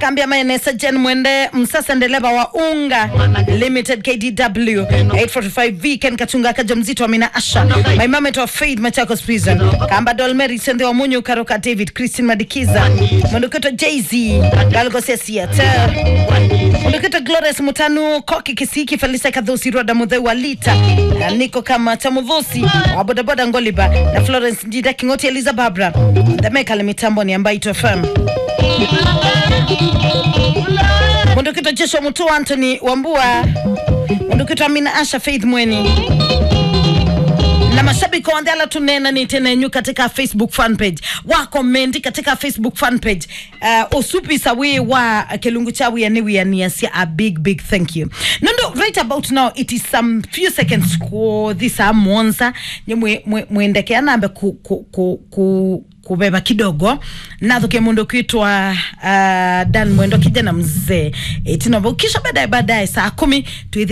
kambia mayenesa Jen Mwende msasa ndeleba wa unga Limited KDW 845V Ken Katunga kaja mzito wa Mina Asha My Mama to Faith Machakos Prison Kamba Dolmeri Sende wa Munyu Karoka David Christine Madikiza Mundukuto Jay-Z Galgosia Siata Mundukuto Glorious Mutanu Koki Kisiki Felisa Kadhosi Roda Mudhe Walita Niko kama Tamudhosi Wabodaboda Ngoliba na Florence Njida Kingoti Eliza Babra Ndameka limitambo ni ambayo itofam Mundukito Jesho Mutu Anthony Wambua Mundukito Amina Asha Faith Mweni na mashabiki waandala tunena ni tena nyu katika Facebook fan page wa comment katika Facebook fan page osupi sawi wa kelungu chawi ya niwi ya niasia a big thank you nondo right about now it is some few seconds ko this monza mwendeke anambe kubeba kidogo nathuke mundu kitwa Dan Mwendo kijana mzee tinobo kisha baadaye saa 10